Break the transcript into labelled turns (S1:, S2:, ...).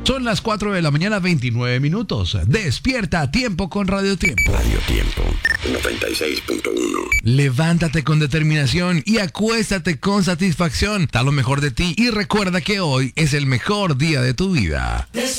S1: Son las 4 de la mañana, 29 minutos. Despierta a tiempo con Radio Tiempo.
S2: Radio Tiempo 96.1.
S1: Levántate con determinación y acuéstate con satisfacción. Da lo mejor de ti y recuerda que hoy es el mejor día de tu vida.